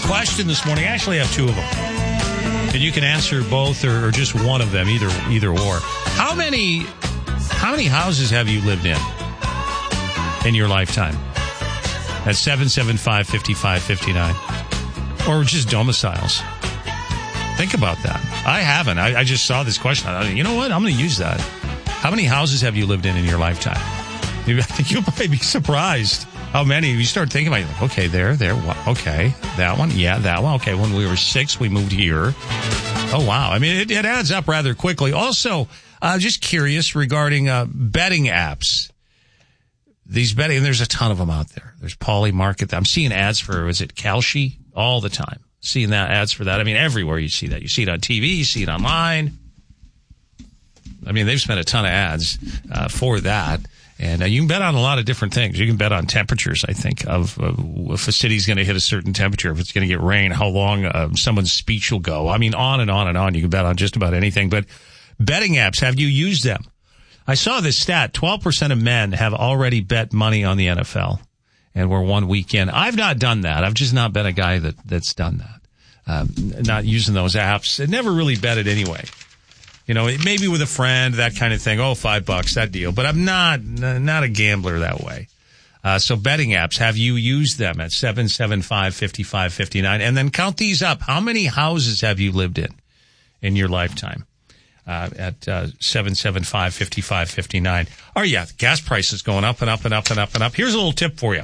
question this morning. I actually have two of them. And you can answer both or just one of them, either or. How many houses have you lived in your lifetime? At 775-5559. Or just domiciles. Think about that. I haven't. I just saw this question. You know what? I'm going to use that. How many houses have you lived in your lifetime? I think you might be surprised how many. You start thinking about it, like, okay, there, okay, that one, yeah, that one. Okay, when we were 6, we moved here. Oh, wow. I mean, it adds up rather quickly. Also, just curious regarding betting apps. These betting, and there's a ton of them out there. There's Poly Market. I'm seeing ads for, is it Kalshi? All the time. Seeing that ads for that. I mean, everywhere you see that. You see it on TV, you see it online. I mean, they've spent a ton of ads for that. And you can bet on a lot of different things. You can bet on temperatures, I think, of if a city's going to hit a certain temperature, if it's going to get rain, how long someone's speech will go. I mean, on and on and on. You can bet on just about anything. But betting apps, have you used them? I saw this stat. 12% of men have already bet money on the NFL. And we're 1 week in. I've not done that. I've just not been a guy that's done that. Not using those apps. It never really bet it anyway. You know, maybe with a friend, that kind of thing. Oh, $5, that deal. But I'm not a gambler that way. So betting apps, have you used them at 775-5559? And then count these up. How many houses have you lived in your lifetime? At 775-5559. Oh, yeah, the gas prices going up and up and up and up and up. Here's a little tip for you.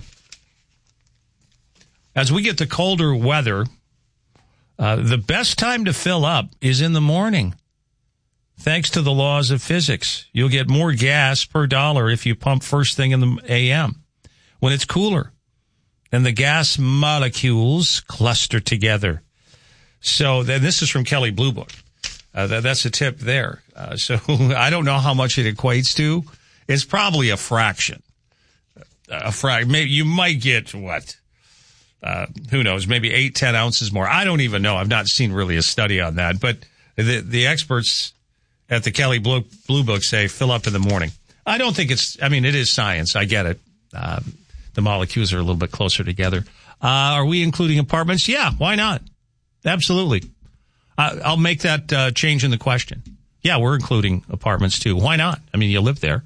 As we get the colder weather, the best time to fill up is in the morning. Thanks to the laws of physics, you'll get more gas per dollar if you pump first thing in the a.m. when it's cooler. And the gas molecules cluster together. So this is from Kelley Blue Book. That's a tip there. So I don't know how much it equates to. It's probably a fraction. Maybe you might get what? Who knows? Maybe 8-10 ounces more. I don't even know. I've not seen really a study on that. But the experts at the Kelley Blue Book say fill up in the morning. I don't think it is science. I get it. The molecules are a little bit closer together. Are we including apartments? Yeah, why not? Absolutely. I'll make that change in the question. Yeah, we're including apartments too. Why not? I mean, you live there.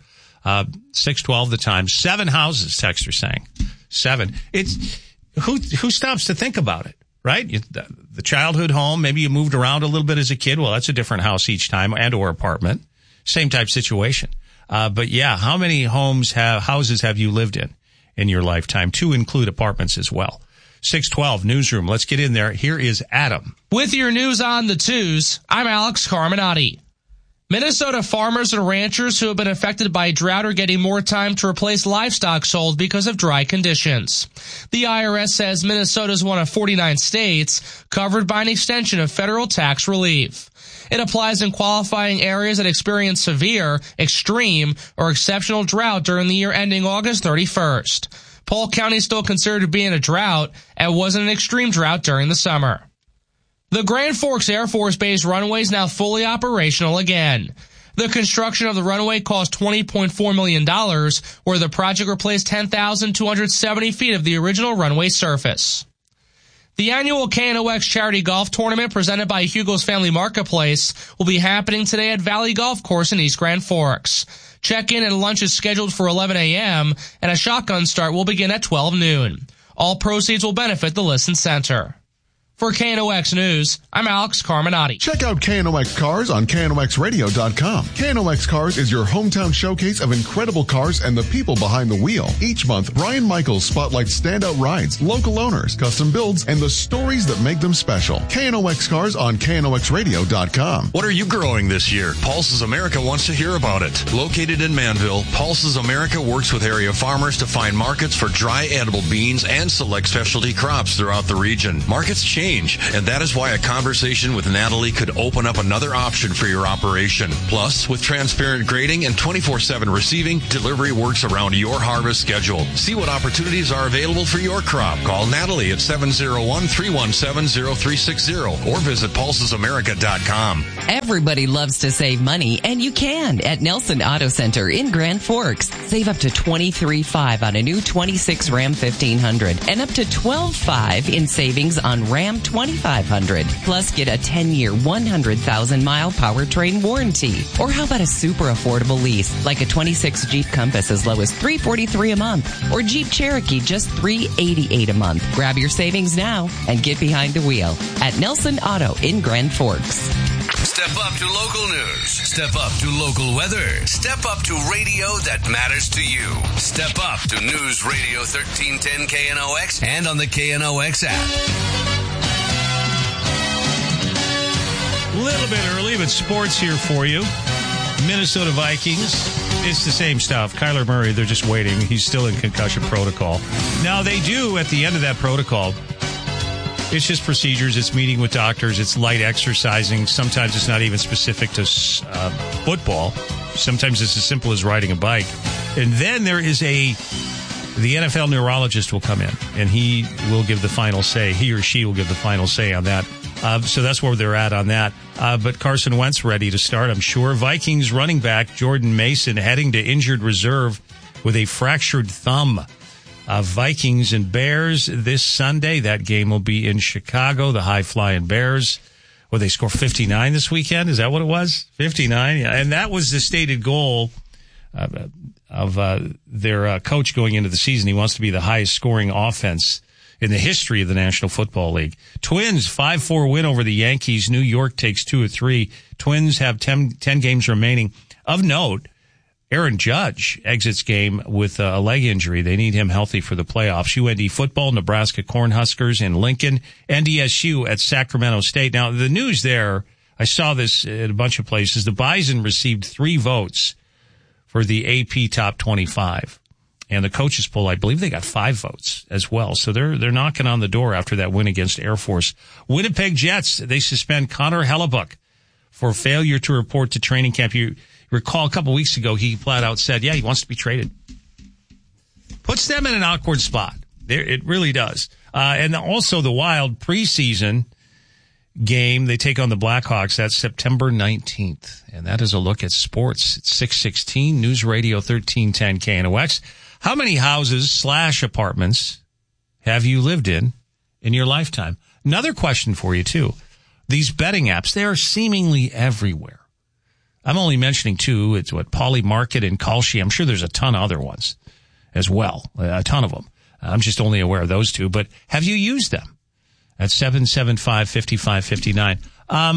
612 the time. 7 houses, texter saying. 7. It's who stops to think about it, right? The childhood home, maybe you moved around a little bit as a kid. Well, that's a different house each time and or apartment. Same type situation. But yeah, how many houses have you lived in your lifetime, to include apartments as well? 612 Newsroom. Let's get in there. Here is Adam. With your news on the twos, I'm Alex Carminati. Minnesota farmers and ranchers who have been affected by drought are getting more time to replace livestock sold because of dry conditions. The IRS says Minnesota is one of 49 states covered by an extension of federal tax relief. It applies in qualifying areas that experience severe, extreme, or exceptional drought during the year ending August 31st. Polk County is still considered to be in a drought and was in an extreme drought during the summer. The Grand Forks Air Force Base runway is now fully operational again. The construction of the runway cost $20.4 million, where the project replaced 10,270 feet of the original runway surface. The annual KNOX Charity Golf Tournament presented by Hugo's Family Marketplace will be happening today at Valley Golf Course in East Grand Forks. Check-in and lunch is scheduled for 11 a.m., and a shotgun start will begin at 12 noon. All proceeds will benefit the Listen Center. For KNOX News, I'm Alex Carminati. Check out KNOX Cars on KNOXradio.com. KNOX Cars is your hometown showcase of incredible cars and the people behind the wheel. Each month, Brian Michaels spotlights standout rides, local owners, custom builds, and the stories that make them special. KNOX Cars on KNOXradio.com. What are you growing this year? Pulses America wants to hear about it. Located in Manville, Pulses America works with area farmers to find markets for dry edible beans and select specialty crops throughout the region. Markets change change, and that is why a conversation with Natalie could open up another option for your operation. Plus, with transparent grading and 24/7 receiving, delivery works around your harvest schedule. See what opportunities are available for your crop. Call Natalie at 701-317-0360 or visit pulsesamerica.com. Everybody loves to save money, and you can at Nelson Auto Center in Grand Forks. Save up to $23,500 on a new 26 Ram 1500 and up to $12,500 in savings on Ram 2500. Plus, get a 10-year, 100,000-mile powertrain warranty. Or how about a super affordable lease, like a 26 Jeep Compass as low as $343 a month, or Jeep Cherokee just $388 a month. Grab your savings now and get behind the wheel at Nelson Auto in Grand Forks. Step up to local news. Step up to local weather. Step up to radio that matters to you. Step up to News Radio 1310 KNOX and on the KNOX app. A little bit early, but sports here for you. Minnesota Vikings. It's the same stuff. Kyler Murray, they're just waiting. He's still in concussion protocol. Now, they do, at the end of that protocol, it's just procedures. It's meeting with doctors. It's light exercising. Sometimes it's not even specific to football. Sometimes it's as simple as riding a bike. And then there is the NFL neurologist will come in, and he will give the final say. He or she will give the final say on that. So that's where they're at on that. But Carson Wentz ready to start, I'm sure. Vikings running back Jordan Mason heading to injured reserve with a fractured thumb. Vikings and Bears this Sunday. That game will be in Chicago. The high-flying Bears. Well, they score 59 this weekend. Is that what it was? 59? Yeah. And that was the stated goal of their coach going into the season. He wants to be the highest-scoring offense in the history of the National Football League. Twins, 5-4 win over the Yankees. New York takes 2 of 3. Twins have 10 games remaining. Of note, Aaron Judge exits game with a leg injury. They need him healthy for the playoffs. UND football, Nebraska Cornhuskers in Lincoln, NDSU at Sacramento State. Now, the news there, I saw this at a bunch of places. The Bison received 3 votes for the AP Top 25. And the coaches poll, I believe they got 5 votes as well. So they're knocking on the door after that win against Air Force. Winnipeg Jets, they suspend Connor Hellebuck for failure to report to training camp. You recall a couple weeks ago, he flat out said, he wants to be traded. Puts them in an awkward spot. It really does. And also the Wild preseason game, they take on the Blackhawks. That's September 19th. And that is a look at sports. It's 616 News Radio 1310 KNOX. How many houses / apartments have you lived in your lifetime? Another question for you, too. These betting apps, they are seemingly everywhere. I'm only mentioning 2. It's Poly Market and Kalshi. I'm sure there's a ton of other ones as well, a ton of them. I'm just only aware of those 2. But have you used them? At 775-5559.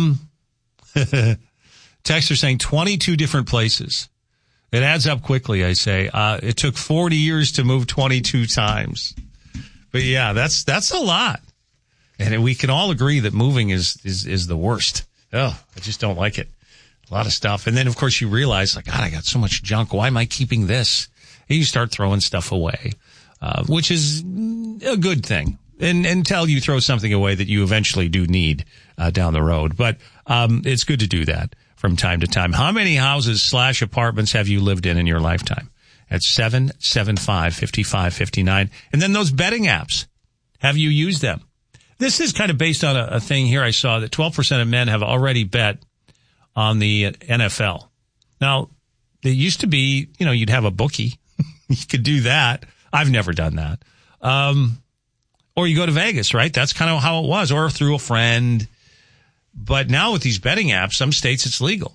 Texts are saying 22 different places. It adds up quickly, I say. It took 40 years to move 22 times. But yeah, that's a lot. And we can all agree that moving is the worst. Oh, I just don't like it. A lot of stuff. And then, of course, you realize, God, I got so much junk. Why am I keeping this? And you start throwing stuff away, which is a good thing. And until you throw something away that you eventually do need down the road. But it's good to do that from time to time. How many houses / apartments have you lived in your lifetime? At 775-5559. And then those betting apps. Have you used them? This is kind of based on a thing here I saw that 12% of men have already bet on the NFL. Now, it used to be, you'd have a bookie. You could do that. I've never done that. Or you go to Vegas, right? That's kind of how it was. Or through a friend. But now with these betting apps, some states it's legal.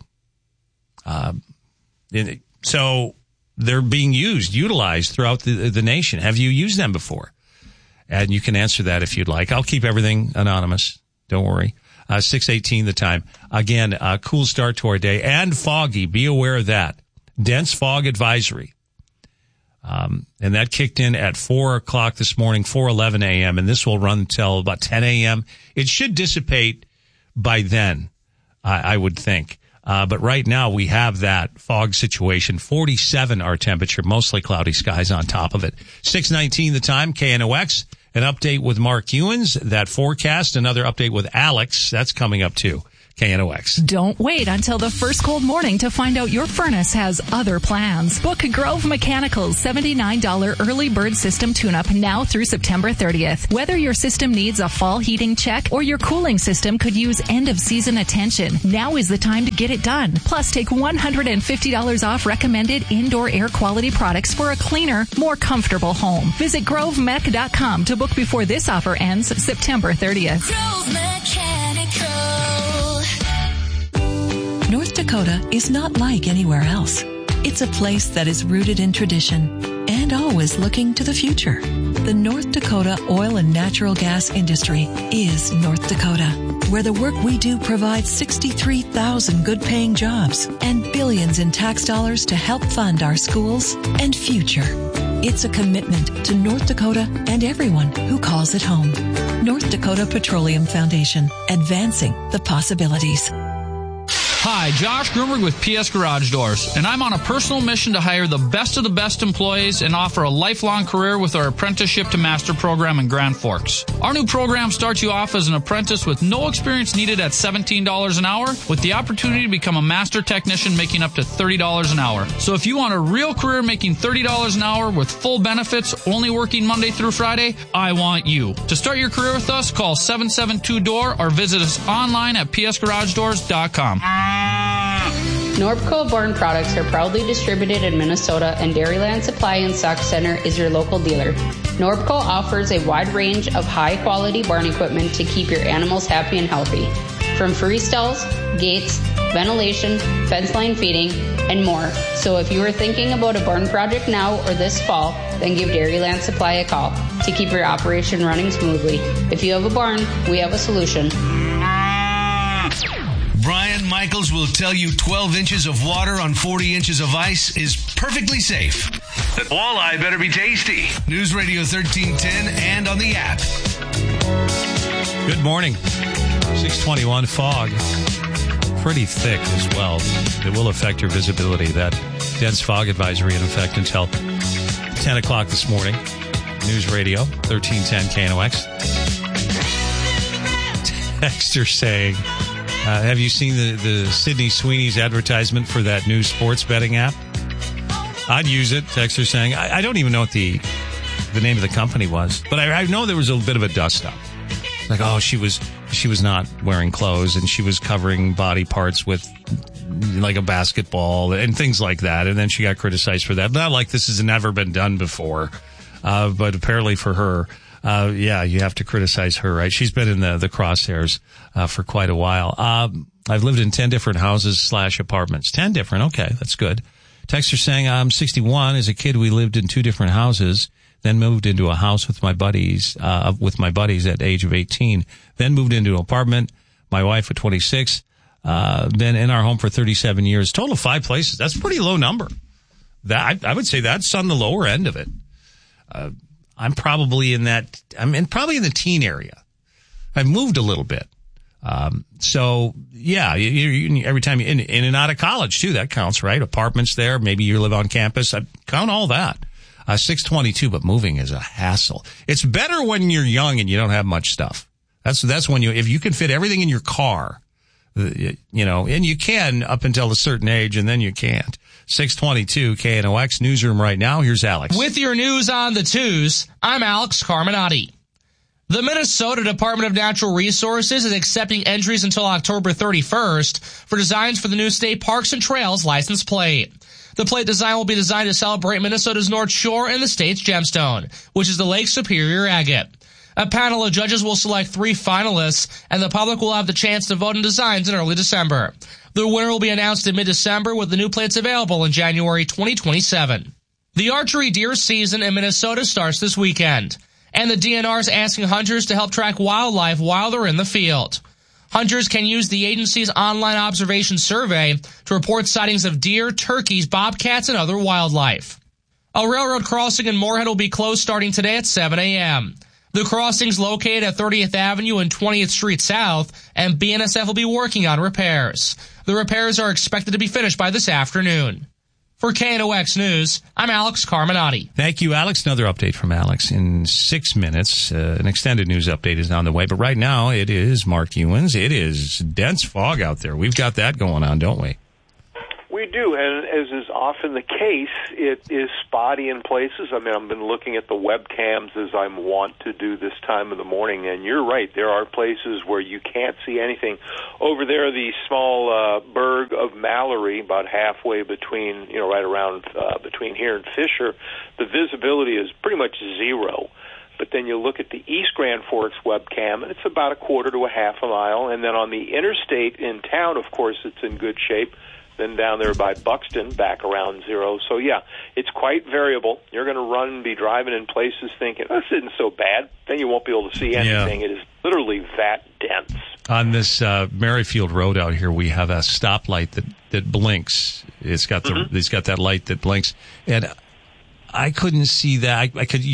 So they're being utilized throughout the nation. Have you used them before? And you can answer that if you'd like. I'll keep everything anonymous. Don't worry. 6:18 the time. Again, cool start to our day. And foggy. Be aware of that. Dense fog advisory. And that kicked in at 4 o'clock this morning, 4:11 a.m. And this will run until about 10 a.m. It should dissipate by then, I would think. But right now we have that fog situation. 47 our temperature, mostly cloudy skies on top of it. 6:19 the time, KNOX. An update with Mark Ewens, that forecast. Another update with Alex. That's coming up too. KNOX. Don't wait until the first cold morning to find out your furnace has other plans. Book Grove Mechanical's $79 early bird system tune-up now through September 30th. Whether your system needs a fall heating check or your cooling system could use end-of-season attention, now is the time to get it done. Plus, take $150 off recommended indoor air quality products for a cleaner, more comfortable home. Visit grovemech.com to book before this offer ends September 30th. Grove Mechanical. North Dakota is not like anywhere else. It's a place that is rooted in tradition and always looking to the future. The North Dakota oil and natural gas industry is North Dakota, where the work we do provides 63,000 good-paying jobs and billions in tax dollars to help fund our schools and future. It's a commitment to North Dakota and everyone who calls it home. North Dakota Petroleum Foundation, advancing the possibilities. Hi, Josh Grumberg with PS Garage Doors, and I'm on a personal mission to hire the best of the best employees and offer a lifelong career with our Apprenticeship to Master program in Grand Forks. Our new program starts you off as an apprentice with no experience needed at $17 an hour, with the opportunity to become a master technician making up to $30 an hour. So if you want a real career making $30 an hour with full benefits, only working Monday through Friday, I want you. To start your career with us, call 772-DOOR or visit us online at psgaragedoors.com. Norbco Born products are proudly distributed in Minnesota, and Dairyland Supply and Stock Center is your local dealer. Norbco offers a wide range of high-quality barn equipment to keep your animals happy and healthy. From free stalls, gates, ventilation, fence line feeding, and more. So if you are thinking about a barn project now or this fall, then give Dairyland Supply a call to keep your operation running smoothly. If you have a barn, we have a solution. Brian Michaels will tell you 12 inches of water on 40 inches of ice is perfectly safe. That walleye better be tasty. News Radio 1310 and on the app. Good morning. 621 fog. Pretty thick as well. It will affect your visibility. That dense fog advisory in effect until 10 o'clock this morning. News Radio 1310 KNOX. Texter saying, have you seen the Sydney Sweeney's advertisement for that new sports betting app? I'd use it. Texter saying, I don't even know what the name of the company was, but I know there was a bit of a dust up. Like, oh, she was not wearing clothes and she was covering body parts with like a basketball and things like that. And then she got criticized for that. Not like this has never been done before, but apparently for her. Yeah, you have to criticize her, right? She's been in the crosshairs for quite a while. I've lived in 10 different houses / apartments. 10 different. Okay, that's good. Texter saying, I'm 61. As a kid, we lived in 2 different houses, then moved into a house with my buddies at the age of 18, then moved into an apartment, my wife at 26, been in our home for 37 years. Total of 5 places. That's a pretty low number. I would say that's on the lower end of it. I'm probably probably in the teen area. I've moved a little bit. So yeah, you every time you're in and out of college too, that counts, right? Apartments there. Maybe you live on campus. I count all that. 622, but moving is a hassle. It's better when you're young and you don't have much stuff. That's when if you can fit everything in your car, and you can up until a certain age and then you can't. 622 KNOX Newsroom right now. Here's Alex. With your news on the twos, I'm Alex Carminati. The Minnesota Department of Natural Resources is accepting entries until October 31st for designs for the new state parks and trails license plate. The plate design will be designed to celebrate Minnesota's North Shore and the state's gemstone, which is the Lake Superior agate. A panel of judges will select 3 finalists, and the public will have the chance to vote on designs in early December. The winner will be announced in mid-December, with the new plates available in January 2027. The archery deer season in Minnesota starts this weekend, and the DNR is asking hunters to help track wildlife while they're in the field. Hunters can use the agency's online observation survey to report sightings of deer, turkeys, bobcats, and other wildlife. A railroad crossing in Moorhead will be closed starting today at 7 a.m. The crossing's located at 30th Avenue and 20th Street South, and BNSF will be working on repairs. The repairs are expected to be finished by this afternoon. For KNOX News, I'm Alex Carminati. Thank you, Alex. Another update from Alex in 6 minutes. An extended news update is on the way, but right now it is Mark Ewens. It is dense fog out there. We've got that going on, don't we? We do, and as is often the case, it is spotty in places. I mean, I've been looking at the webcams as I'm wont to do this time of the morning, and you're right. There are places where you can't see anything. Over there, the small burg of Mallory, about halfway between, right around between here and Fisher, the visibility is pretty much zero. But then you look at the East Grand Forks webcam, and it's about a quarter to a half a mile. And then on the interstate in town, of course, it's in good shape. Then down there by Buxton, back around zero. So, yeah, it's quite variable. You're going to be driving in places thinking, this isn't so bad. Then you won't be able to see anything. Yeah. It is literally that dense. On this Merrifield Road out here, we have a stoplight that blinks. It's got it's got that light that blinks. And I couldn't see that.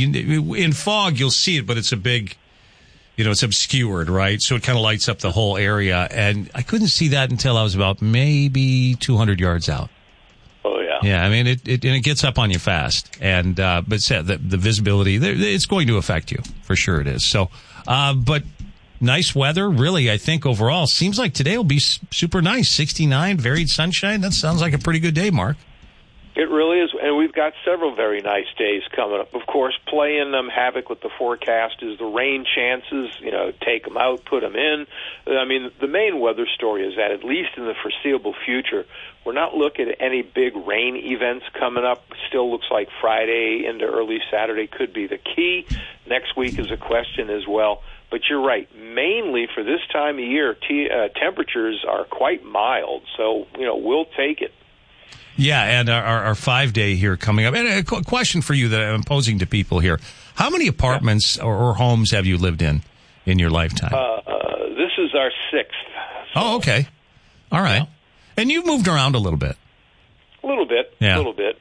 In fog, you'll see it, but it's a big... it's obscured, right? So it kind of lights up the whole area. And I couldn't see that until I was about maybe 200 yards out. Oh, yeah. Yeah, I mean, it gets up on you fast. And, but the visibility, it's going to affect you. For sure it is. So, but nice weather, really, I think overall. Seems like today will be super nice. 69, varied sunshine. That sounds like a pretty good day, Mark. It really is, and we've got several very nice days coming up. Of course, playing havoc with the forecast is the rain chances. Take them out, put them in. I mean, the main weather story is that, at least in the foreseeable future, we're not looking at any big rain events coming up. Still looks like Friday into early Saturday could be the key. Next week is a question as well. But you're right. Mainly for this time of year, temperatures are quite mild, so, we'll take it. Yeah, and our 5-day here coming up. And a question for you that I'm posing to people here. How many apartments or homes have you lived in your lifetime? This is our 6th. So. Oh, okay. All right. Yeah. And you've moved around a little bit. A little bit. Yeah.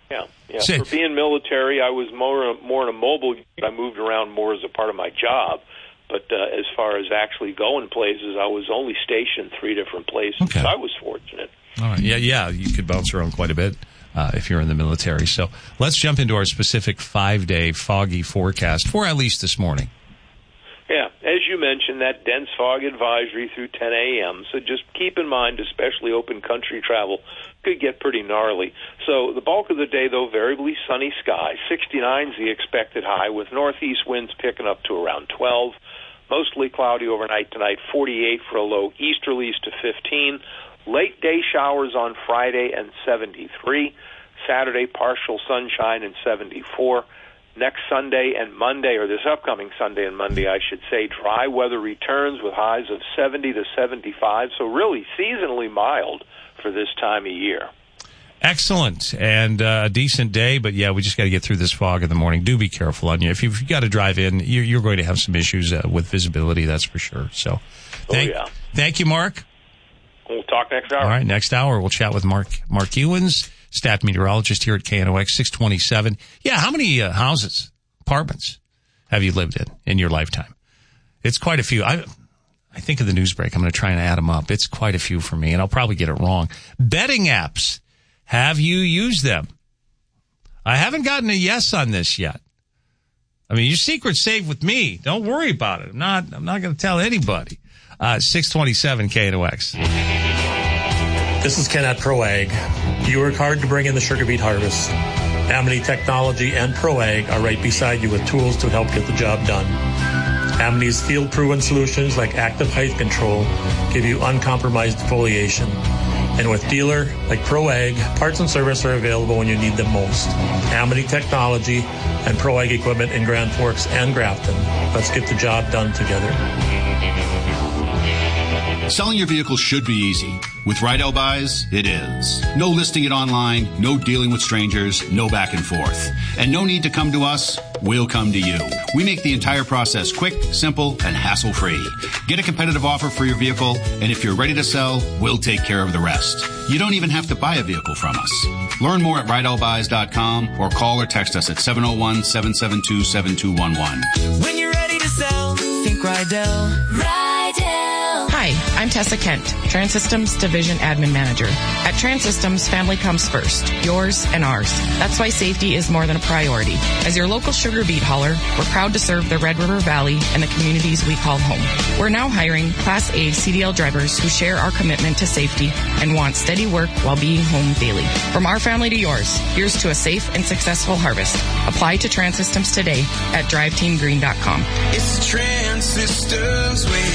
For being military, I was more in a mobile unit. I moved around more as a part of my job. But as far as actually going places, I was only stationed 3 different places. Okay. So I was fortunate. All right. Yeah, you could bounce around quite a bit if you're in the military. So let's jump into our specific 5-day foggy forecast for at least this morning. Yeah, as you mentioned, that dense fog advisory through 10 a.m., so just keep in mind, especially open country travel, could get pretty gnarly. So the bulk of the day, though, variably sunny sky. 69 is the expected high, with northeast winds picking up to around 12. Mostly cloudy overnight tonight, 48 for a low easterlies to 15. Late day showers on Friday and 73. Saturday, partial sunshine and 74. Next Sunday and Monday, or this upcoming Sunday and Monday, I should say, dry weather returns with highs of 70 to 75. So really seasonally mild for this time of year. Excellent. And a decent day, but yeah, we just got to get through this fog in the morning. Do be careful on you. If you've got to drive in, you're going to have some issues with visibility, that's for sure. So thank you, Mark. We'll talk next hour. All right, next hour we'll chat with Mark Ewens, staff meteorologist here at KNOX 627. Yeah, how many houses, apartments have you lived in your lifetime? It's quite a few. I think of the news break. I'm going to try and add them up. It's quite a few for me, and I'll probably get it wrong. Betting apps. Have you used them? I haven't gotten a yes on this yet. I mean, your secret's safe with me. Don't worry about it. I'm not going to tell anybody. 627 KNOX. This is Ken at ProAg. You work hard to bring in the sugar beet harvest. Amity Technology and ProAg are right beside you with tools to help get the job done. Amity's field-proven solutions like active height control give you uncompromised foliation. And with dealer like ProAg, parts and service are available when you need them most. Amity Technology and ProAg equipment in Grand Forks and Grafton. Let's get the job done together. Selling your vehicle should be easy. With Rydell Buys, it is. No listing it online, no dealing with strangers, no back and forth. And no need to come to us, we'll come to you. We make the entire process quick, simple, and hassle-free. Get a competitive offer for your vehicle, and if you're ready to sell, we'll take care of the rest. You don't even have to buy a vehicle from us. Learn more at RydellBuys.com or call or text us at 701-772-7211. When you're ready to sell, think Rydell. Hi, I'm Tessa Kent, Transsystems Division Admin Manager. At Transsystems, family comes first, yours and ours. That's why safety is more than a priority. As your local sugar beet hauler, we're proud to serve the Red River Valley and the communities we call home. We're now hiring Class A CDL drivers who share our commitment to safety and want steady work while being home daily. From our family to yours, here's to a safe and successful harvest. Apply to Transsystems today at driveteamgreen.com. It's Transsystems way.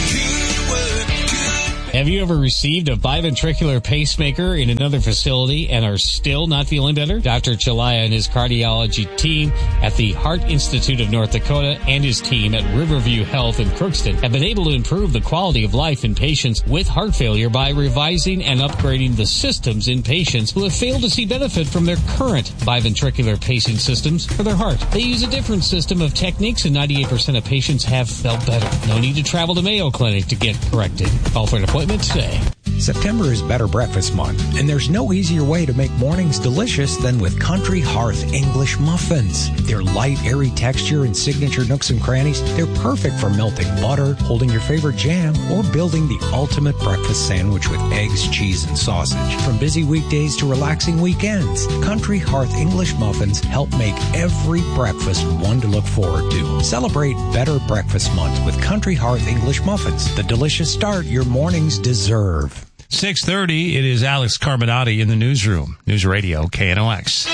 Have you ever received a biventricular pacemaker in another facility and are still not feeling better? Dr. Chalaya and his cardiology team at the Heart Institute of North Dakota and his team at Riverview Health in Crookston have been able to improve the quality of life in patients with heart failure by revising and upgrading the systems in patients who have failed to see benefit from their current biventricular pacing systems for their heart. They use a different system of techniques and 98% of patients have felt better. No need to travel to Mayo Clinic to get corrected. Call for an appointment today. September is Better Breakfast Month, and there's no easier way to make mornings delicious than with Country Hearth English muffins. Their light, airy texture and signature nooks and crannies, they're perfect for melting butter, holding your favorite jam, or building the ultimate breakfast sandwich with eggs, cheese, and sausage. From busy weekdays to relaxing weekends, Country Hearth English muffins help make every breakfast one to look forward to. Celebrate Better Breakfast Month with Country Hearth English muffins, the delicious start your mornings deserve. 6:30, it is Alex Carminati in the newsroom. News Radio, KNOX.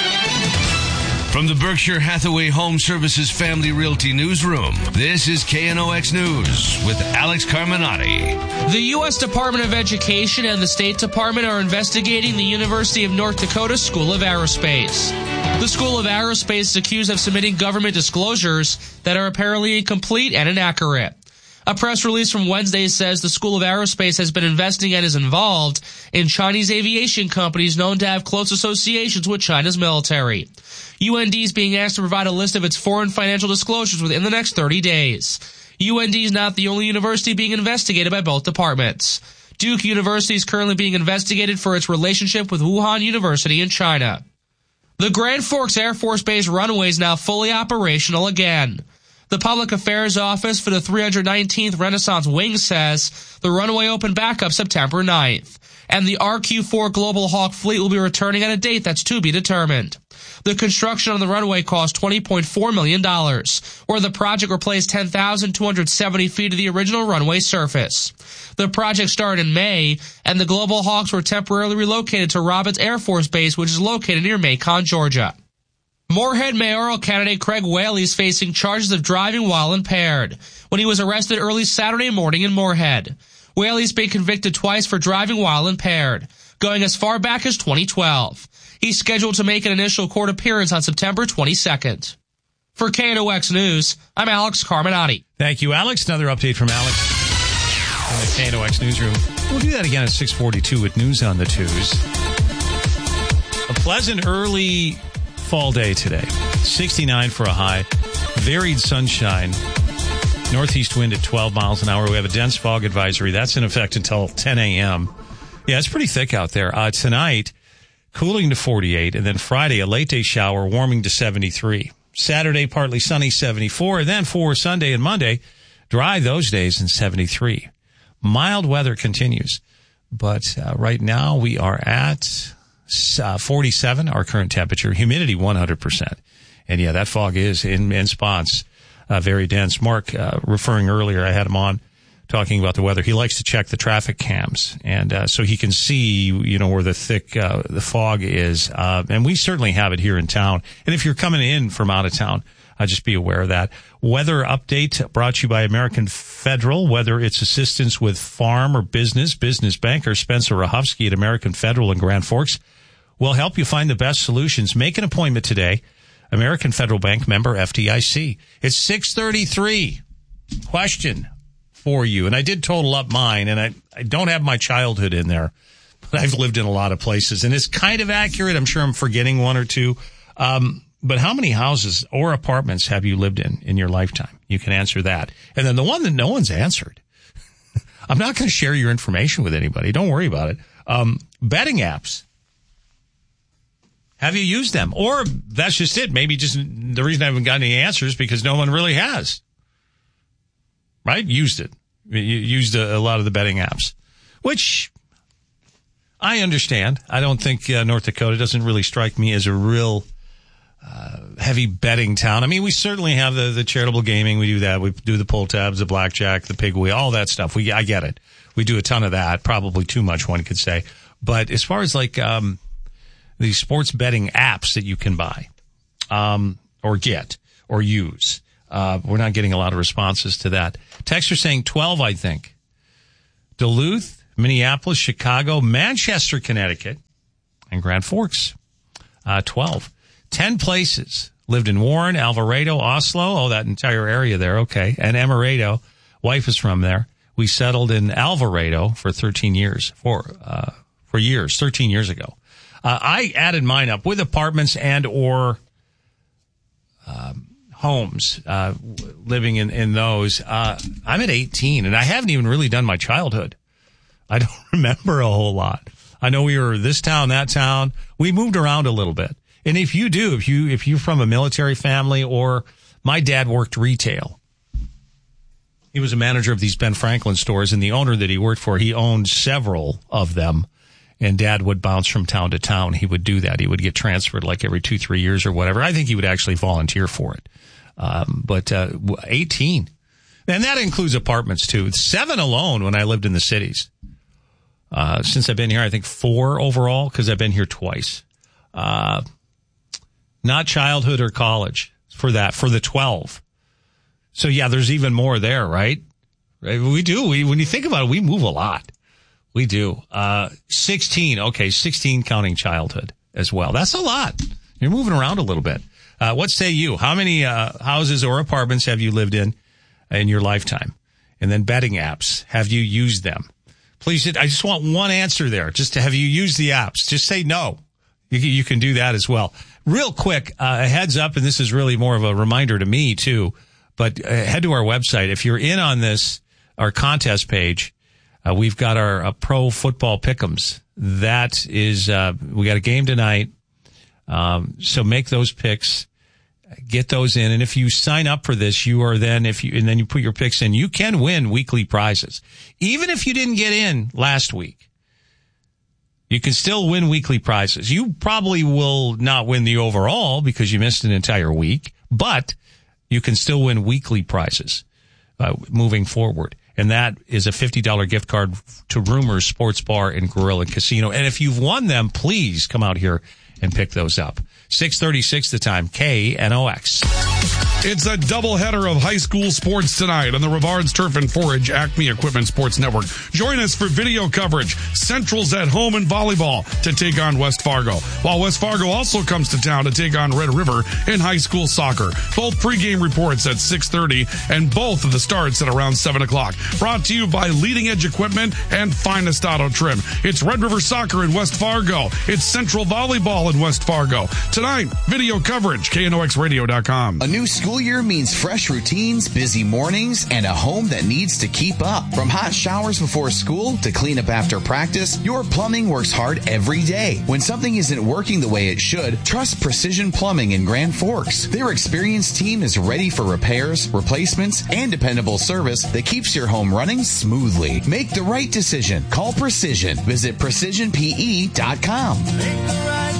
From the Berkshire Hathaway Home Services Family Realty Newsroom, this is KNOX News with Alex Carminati. The U.S. Department of Education and the State Department are investigating the University of North Dakota School of Aerospace. The School of Aerospace is accused of submitting government disclosures that are apparently incomplete and inaccurate. A press release from Wednesday says the School of Aerospace has been investing and is involved in Chinese aviation companies known to have close associations with China's military. UND is being asked to provide a list of its foreign financial disclosures within the next 30 days. UND is not the only university being investigated by both departments. Duke University is currently being investigated for its relationship with Wuhan University in China. The Grand Forks Air Force Base runway is now fully operational again. The Public Affairs Office for the 319th Renaissance Wing says the runway opened back up September 9th, and the RQ-4 Global Hawk fleet will be returning at a date that's to be determined. The construction on the runway cost $20.4 million, where the project replaced 10,270 feet of the original runway surface. The project started in May, and the Global Hawks were temporarily relocated to Robbins Air Force Base, which is located near Macon, Georgia. Moorhead mayoral candidate Craig Whaley is facing charges of driving while impaired when he was arrested early Saturday morning in Moorhead. Whaley's been convicted twice for driving while impaired, going as far back as 2012. He's scheduled to make an initial court appearance on September 22nd. For KNOX News, I'm Alex Carminati. Thank you, Alex. Another update from Alex in the KNOX newsroom. We'll do that again at 6:42 with news on the twos. A pleasant early fall day today. 69 for a high. Varied sunshine. Northeast wind at 12 miles an hour. We have a dense fog advisory. That's in effect until 10 a.m. Yeah, it's pretty thick out there. Tonight, cooling to 48. And then Friday, a late day shower, warming to 73. Saturday, partly sunny, 74. And then for Sunday and Monday, dry those days and 73. Mild weather continues. But right now we are at 47, our current temperature, humidity 100%. And yeah, that fog is in spots, very dense. Mark, referring earlier, I had him on talking about the weather. He likes to check the traffic cams. And, so he can see, where the thick, the fog is. And we certainly have it here in town. And if you're coming in from out of town, just be aware of that. Weather update brought to you by American Federal. Whether it's assistance with farm or business banker Spencer Rahofsky at American Federal in Grand Forks will help you find the best solutions. Make an appointment today. American Federal Bank, member FDIC. It's 6:33. Question for you. And I did total up mine, and I don't have my childhood in there, but I've lived in a lot of places, and it's kind of accurate. I'm sure I'm forgetting one or two. But how many houses or apartments have you lived in your lifetime? You can answer that. And then the one that no one's answered. I'm not going to share your information with anybody. Don't worry about it. Betting apps. Have you used them? Or that's just it. Maybe just the reason I haven't gotten any answers because no one really has. Right? Used it. You used a lot of the betting apps. which I understand. I don't think North Dakota doesn't really strike me as a real heavy betting town. I mean, we certainly have the charitable gaming. We do that. We do the pull tabs, the blackjack, the pig wheel, all that stuff. I get it. We do a ton of that, probably too much, one could say. But as far as like the sports betting apps that you can buy or get or use, we're not getting a lot of responses to that. Texts are saying 12, I think. Duluth, Minneapolis, Chicago, Manchester, Connecticut, and Grand Forks, 12. 10 places. Lived in Warren, Alvarado, Oslo. Oh, that entire area there. Okay. And Emerado. Wife is from there. We settled in Alvarado for 13 years. For years, 13 years ago. I added mine up with apartments and or homes, living in those. I'm at 18, and I haven't even really done my childhood. I don't remember a whole lot. I know we were this town, that town. We moved around a little bit. And if you're from a military family, or my dad worked retail. He was a manager of these Ben Franklin stores, and the owner that he worked for, he owned several of them. And Dad would bounce from town to town. He would do that. He would get transferred like every 2-3 years or whatever. I think he would actually volunteer for it. But 18. And that includes apartments too. 7 alone when I lived in the cities. Since I've been here, I think 4 overall, because I've been here twice. Not childhood or college for the 12. So yeah, there's even more there, right? We do. When you think about it, we move a lot. We do. 16. Okay. 16 counting childhood as well. That's a lot. You're moving around a little bit. What say you? How many, houses or apartments have you lived in your lifetime? And then betting apps. Have you used them? Please, I just want one answer there. Just to have you used the apps? Just say no. You can do that as well. Real quick, a heads up, and this is really more of a reminder to me too, but head to our website. If you're in on this, our contest page, we've got our pro football pick'ems. That is, we got a game tonight. So make those picks, get those in. And if you sign up for this, you are then, and then you put your picks in, you can win weekly prizes. Even if you didn't get in last week, you can still win weekly prizes. You probably will not win the overall because you missed an entire week, but you can still win weekly prizes, moving forward. And that is a $50 gift card to Rumors Sports Bar and Grill and Casino. And if you've won them, please come out here and pick those up. 6:36 the time, KNOX. It's a doubleheader of high school sports tonight on the Rivards Turf and Forage Acme Equipment Sports Network. Join us for video coverage. Central's at home in volleyball to take on West Fargo, while West Fargo also comes to town to take on Red River in high school soccer. Both pregame reports at 6:30 and both of the starts at around 7 o'clock. Brought to you by Leading Edge Equipment and Finest Auto Trim. It's Red River Soccer in West Fargo. It's Central Volleyball in West Fargo. Tonight, video coverage, KNOXradio.com. A new school year means fresh routines, busy mornings, and a home that needs to keep up. From hot showers before school to cleanup after practice, your plumbing works hard every day. When something isn't working the way it should, trust Precision Plumbing in Grand Forks. Their experienced team is ready for repairs, replacements, and dependable service that keeps your home running smoothly. Make the right decision. Call Precision. Visit PrecisionPE.com. Make the right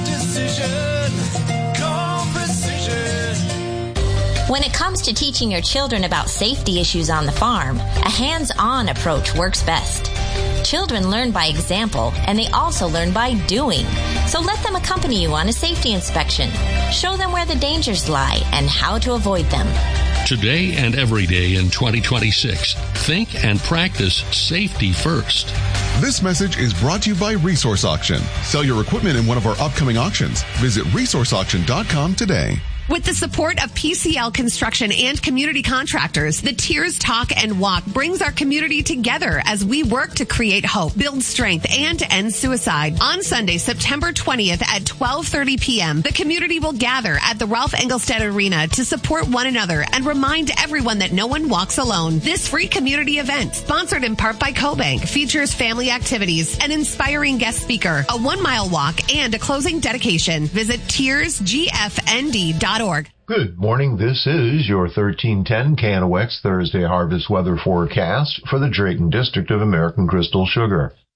decision. Call Precision. When it comes to teaching your children about safety issues on the farm, a hands-on approach works best. Children learn by example, and they also learn by doing. So let them accompany you on a safety inspection. Show them where the dangers lie and how to avoid them. Today and every day in 2026, think and practice safety first. This message is brought to you by Resource Auction. Sell your equipment in one of our upcoming auctions. Visit resourceauction.com today. With the support of PCL Construction and community contractors, the Tears Talk and Walk brings our community together as we work to create hope, build strength, and end suicide. On Sunday, September 20th at 12:30 p.m., the community will gather at the Ralph Engelstad Arena to support one another and remind everyone that no one walks alone. This free community event, sponsored in part by CoBank, features family activities, an inspiring guest speaker, a 1-mile walk, and a closing dedication. Visit tearsgfnd.org. Good morning. This is your 1310 KNOX Thursday harvest weather forecast for the Drayton District of American Crystal Sugar.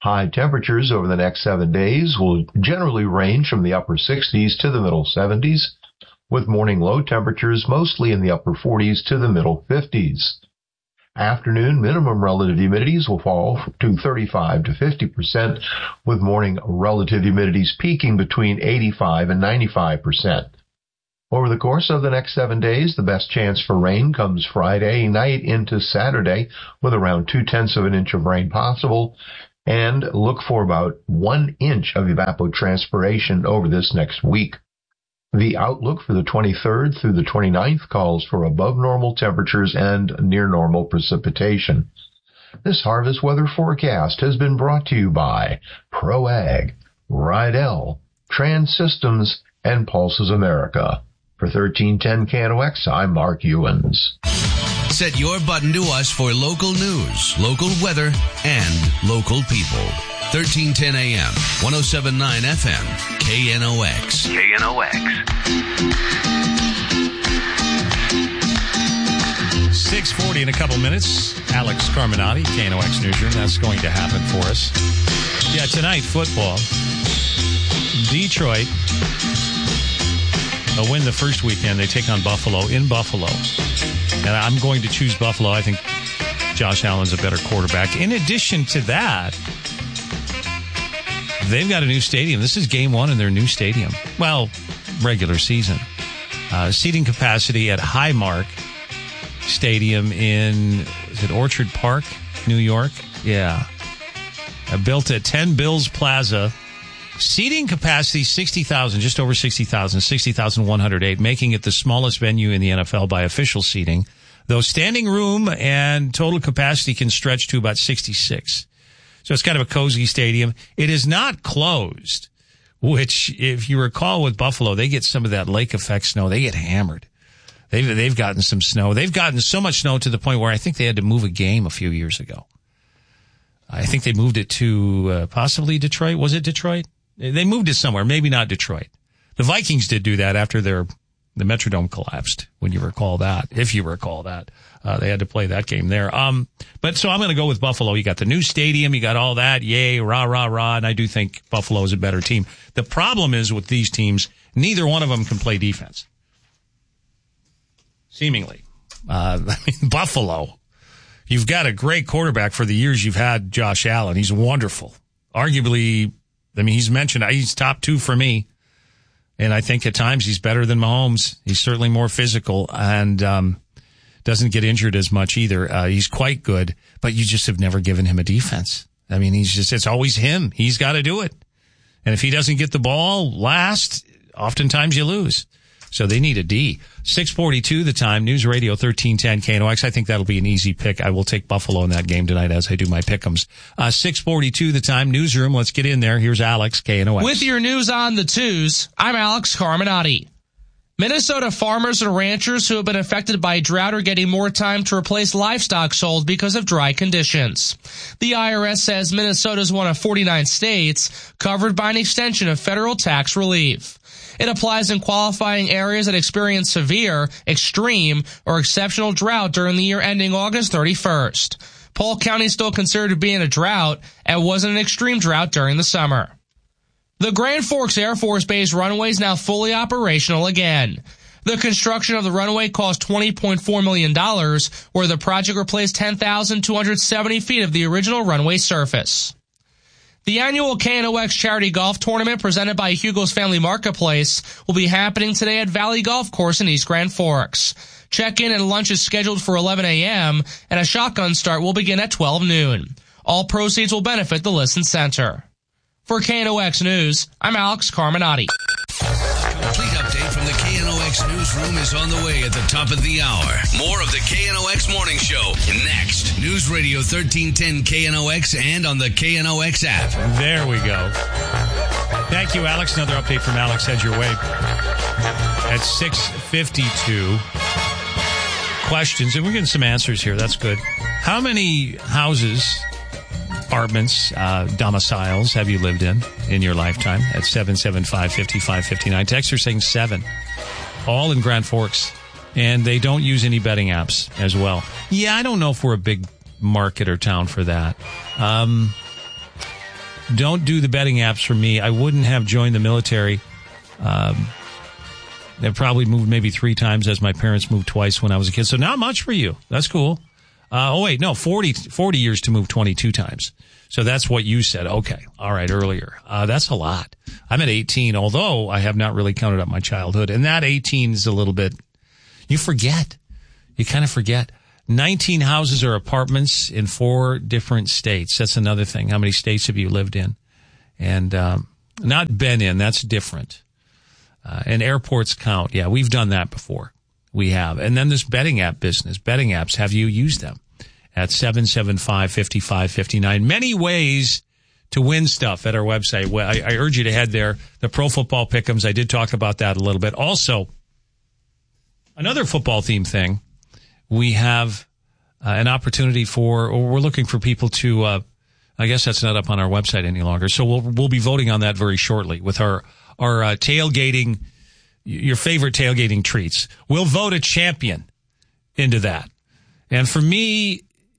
High temperatures over the next 7 days will generally range from the upper 60s to the middle 70s, with morning low temperatures mostly in the upper 40s to the middle 50s. Afternoon minimum relative humidities will fall to 35 to 50%, with morning relative humidities peaking between 85 and 95%. Over the course of the next 7 days, the best chance for rain comes Friday night into Saturday, with around 0.2 of an inch of rain possible, and look for about 1 inch of evapotranspiration over this next week. The outlook for the 23rd through the 29th calls for above normal temperatures and near normal precipitation. This harvest weather forecast has been brought to you by ProAg, Rydell, Trans Systems, and Pulses America. For 1310 KNOX, I'm Mark Ewens. Set your button to us for local news, local weather, and local people. 1310 AM, 107.9 FM, KNOX. KNOX. 6:40 in a couple minutes. Alex Carminati, KNOX Newsroom. That's going to happen for us. Yeah, tonight, football. Detroit. They'll win the first weekend. They take on Buffalo in Buffalo. And I'm going to choose Buffalo. I think Josh Allen's a better quarterback. In addition to that, they've got a new stadium. This is game one in their new stadium. Well, regular season. Seating capacity at Highmark Stadium in, is it Orchard Park, New York? Yeah. Built at 10 Bills Plaza. Seating capacity, 60,000, just over 60,000, 60,108, making it the smallest venue in the NFL by official seating, though standing room and total capacity can stretch to about 66. So it's kind of a cozy stadium. It is not closed, which, if you recall with Buffalo, they get some of that lake effect snow. They get hammered. They've gotten some snow. They've gotten so much snow to the point where I think they had to move a game a few years ago. I think they moved it to possibly Detroit. Was it Detroit? They moved it somewhere, maybe not Detroit. The Vikings did do that after the Metrodome collapsed, when you recall that, if you recall that. They had to play that game there. But so I'm going to go with Buffalo. You got the new stadium, you got all that, yay, rah, rah, rah, and I do think Buffalo is a better team. The problem is with these teams, neither one of them can play defense. Seemingly. Buffalo, you've got a great quarterback for the years you've had Josh Allen. He's wonderful. Arguably, he's mentioned, he's top two for me. And I think at times he's better than Mahomes. He's certainly more physical and doesn't get injured as much either. He's quite good, but you just have never given him a defense. It's always him. He's got to do it. And if he doesn't get the ball last, oftentimes you lose. So they need a D. 6:42 the time. News Radio 1310 KNOX. I think that'll be an easy pick. I will take Buffalo in that game tonight as I do my pick'ems. 6:42 the time. Newsroom. Let's get in there. Here's Alex, KNOX. With your news on the twos, I'm Alex Carminati. Minnesota farmers and ranchers who have been affected by drought are getting more time to replace livestock sold because of dry conditions. The IRS says Minnesota is one of 49 states covered by an extension of federal tax relief. It applies in qualifying areas that experience severe, extreme, or exceptional drought during the year ending August 31st. Polk County is still considered to be in a drought and was in an extreme drought during the summer. The Grand Forks Air Force Base runway is now fully operational again. The construction of the runway cost $20.4 million, where the project replaced 10,270 feet of the original runway surface. The annual KNOX Charity Golf Tournament presented by Hugo's Family Marketplace will be happening today at Valley Golf Course in East Grand Forks. Check-in and lunch is scheduled for 11 a.m., and a shotgun start will begin at 12 noon. All proceeds will benefit the Listen Center. For KNOX News, I'm Alex Carminati. Complete update from the KNOX Newsroom is on the way at the top of the hour. More of the KNOX Morning Show next. News Radio 1310 KNOX and on the KNOX app. There we go. Thank you, Alex. Another update from Alex heads your way. At 6:52. Questions, and we're getting some answers here. That's good. How many houses, apartments, domiciles have you lived in your lifetime? At 775-5559. Texts are saying 7. All in Grand Forks. And they don't use any betting apps as well. Yeah, I don't know if we're a big market or town for that. Don't do the betting apps for me. I wouldn't have joined the military. They've probably moved maybe 3 times as my parents moved twice when I was a kid. So not much for you. That's cool. 40 years to move 22 times. So that's what you said. Okay. All right. Earlier. That's a lot. I'm at 18, although I have not really counted up my childhood. And that 18 is a little bit, you forget. You kind of forget. 19 houses or apartments in 4 different states. That's another thing. How many states have you lived in? And, not been in. That's different. And airports count. Yeah, we've done that before. We have. And then this betting app business. Betting apps, have you used them? At 775-5559. Many ways to win stuff at our website. Well, I urge you to head there. The Pro Football Pick'ems, I did talk about that a little bit. Also, another football theme thing, we have an opportunity or we're looking for people to, I guess that's not up on our website any longer. So we'll be voting on that very shortly with our tailgating, your favorite tailgating treats. We'll vote a champion into that. And for me,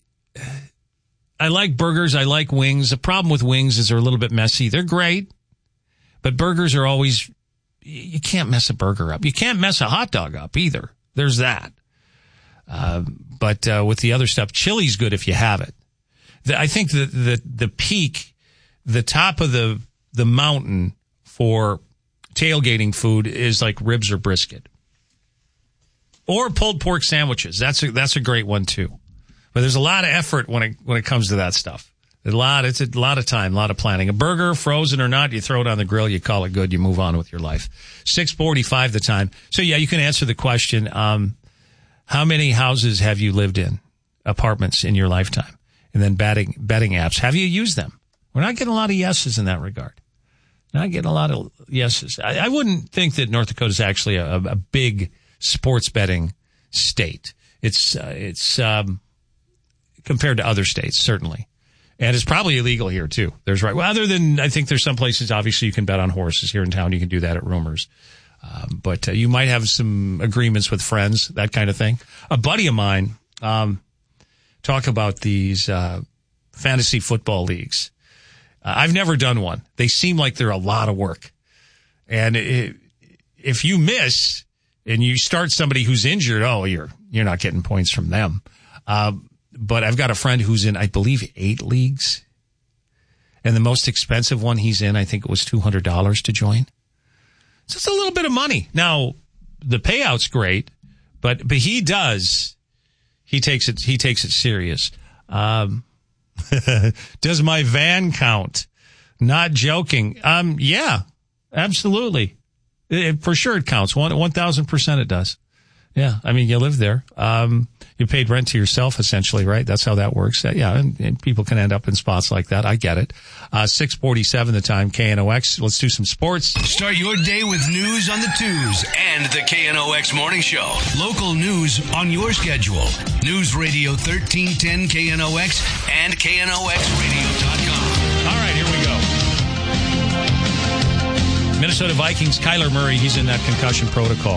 I like burgers. I like wings. The problem with wings is they're a little bit messy. They're great, but burgers are always, you can't mess a burger up. You can't mess a hot dog up either. There's that. But with the other stuff, chili's good if you have it. I think the peak, the top of the mountain for tailgating food is like ribs or brisket. Or pulled pork sandwiches. That's a great one too. But there's a lot of effort when it comes to that stuff. It's a lot of time, a lot of planning. A burger, frozen or not, you throw it on the grill, you call it good, you move on with your life. 6:45 the time. So yeah, you can answer the question, how many houses have you lived in? Apartments in your lifetime? And then betting apps. Have you used them? We're not getting a lot of yeses in that regard. Not getting a lot of yeses. I wouldn't think that North Dakota is actually a big sports betting state. It's compared to other states, certainly. And it's probably illegal here, too. There's right. Well, other than, I think there's some places, obviously, you can bet on horses here in town. You can do that at Rumors. But you might have some agreements with friends, that kind of thing. A buddy of mine, talk about these fantasy football leagues. I've never done one. They seem like they're a lot of work. And if you miss and you start somebody who's injured, you're not getting points from them. But I've got a friend who's in, I believe, 8 leagues. And the most expensive one he's in, I think it was $200 to join. So it's a little bit of money. Now, the payout's great, but he takes it serious. Does my van count? Not joking. Yeah, absolutely. For sure it counts. 1,000% it does. Yeah. I mean, you live there. You paid rent to yourself, essentially, right? That's how that works. Yeah. And people can end up in spots like that. I get it. 6:47 the time, KNOX. Let's do some sports. Start your day with news on the twos and the KNOX Morning Show. Local news on your schedule. News Radio 1310 KNOX and KNOXradio.com. All right, here we go. Minnesota Vikings, Kyler Murray, he's in that concussion protocol.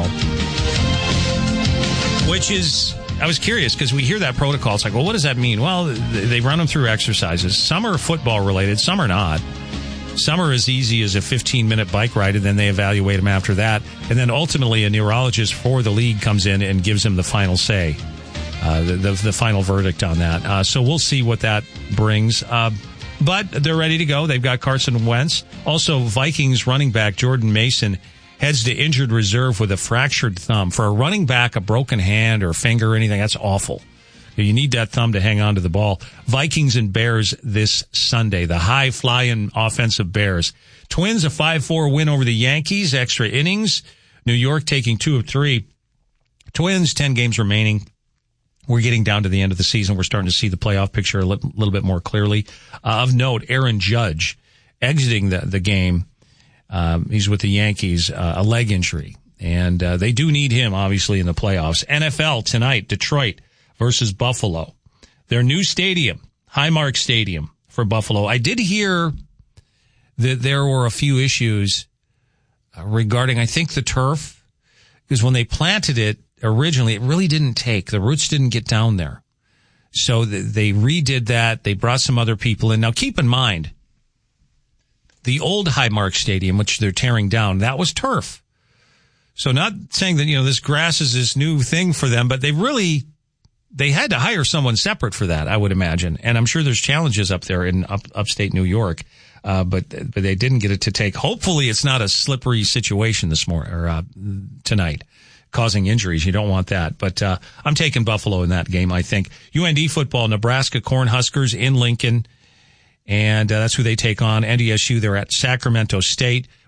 Which is, I was curious because we hear that protocol. It's like, well, what does that mean? Well, they run them through exercises. Some are football related, some are not. Some are as easy as a 15-minute bike ride, and then they evaluate them after that. And then ultimately a neurologist for the league comes in and gives them the final say, the final verdict on that. So we'll see what that brings. But they're ready to go. They've got Carson Wentz. Also, Vikings running back Jordan Mason heads to injured reserve with a fractured thumb. For a running back, a broken hand or finger or anything, that's awful. You need that thumb to hang on to the ball. Vikings and Bears this Sunday. The high-flying offensive Bears. Twins, a 5-4 win over the Yankees. Extra innings. New York taking 2 of 3. Twins, 10 games remaining. We're getting down to the end of the season. We're starting to see the playoff picture a little bit more clearly. Of note, Aaron Judge exiting the game. He's with the Yankees, a leg injury. And they do need him, obviously, in the playoffs. NFL tonight, Detroit versus Buffalo. Their new stadium, Highmark Stadium for Buffalo. I did hear that there were a few issues regarding, I think, the turf. Because when they planted it originally, it really didn't take. The roots didn't get down there. So they redid that. They brought some other people in. Now, keep in mind, The old Highmark Stadium, which they're tearing down, that was turf. So not saying that, this grass is this new thing for them, but they had to hire someone separate for that, I would imagine. And I'm sure there's challenges up there in upstate New York. But they didn't get it to take. Hopefully it's not a slippery situation this morning or tonight, causing injuries. You don't want that. But I'm taking Buffalo in that game, I think. UND football, Nebraska Cornhuskers in Lincoln. And that's who they take on. NDSU, they're at Sacramento State.